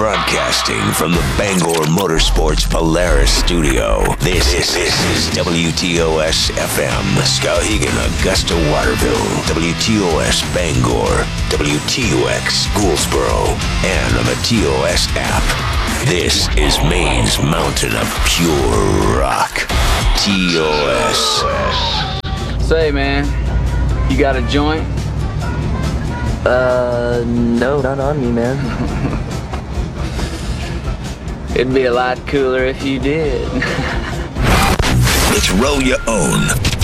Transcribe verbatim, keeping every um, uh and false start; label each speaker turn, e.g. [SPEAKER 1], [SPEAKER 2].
[SPEAKER 1] Broadcasting from the Bangor Motorsports Polaris studio, this, this, this is W T O S F M, Skowhegan, Augusta, Waterville, W T O S Bangor, W T U X Gouldsboro, and on the T O S app. This is Maine's mountain of pure rock, T O S.
[SPEAKER 2] Say, man, you got a joint?
[SPEAKER 3] Uh, no, not on me, man.
[SPEAKER 2] It'd be a lot cooler if you did.
[SPEAKER 1] It's Roll Your Own.